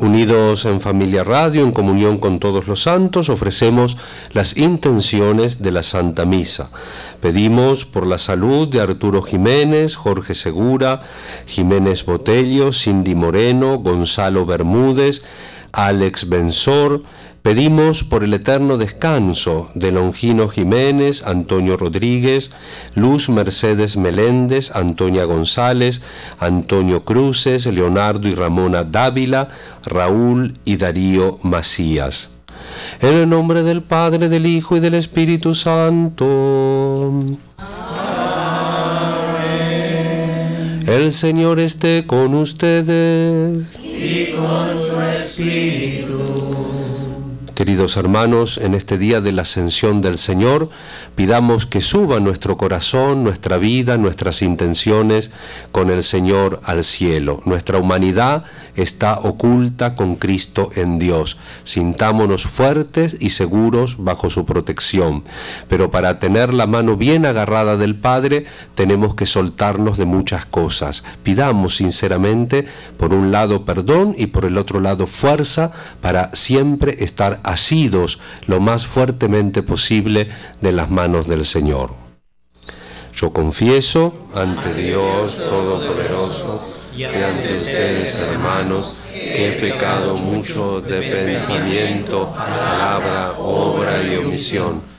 Unidos en Familia Radio, en comunión con todos los santos, ofrecemos las intenciones de la Santa Misa. Pedimos por la salud de Arturo Jiménez, Jorge Segura, Jiménez Botello, Cindy Moreno, Gonzalo Bermúdez, Alex Benzor. Pedimos por el eterno descanso de Longino Jiménez, Antonio Rodríguez, Luz Mercedes Meléndez, Antonia González, Antonio Cruces, Leonardo y Ramona Dávila, Raúl y Darío Macías. En el nombre del Padre, del Hijo y del Espíritu Santo. Amén. El Señor esté con ustedes. Y con su espíritu. Queridos hermanos, en este día de la Ascensión del Señor, pidamos que suba nuestro corazón, nuestra vida, nuestras intenciones con el Señor al cielo. Nuestra humanidad está oculta con Cristo en Dios. Sintámonos fuertes y seguros bajo su protección. Pero para tener la mano bien agarrada del Padre, tenemos que soltarnos de muchas cosas. Pidamos sinceramente, por un lado perdón y por el otro lado fuerza, para siempre estar asidos lo más fuertemente posible de las manos del Señor. Yo confieso ante Dios Todopoderoso y ante ustedes, hermanos, que he pecado mucho de pensamiento, palabra, obra y omisión,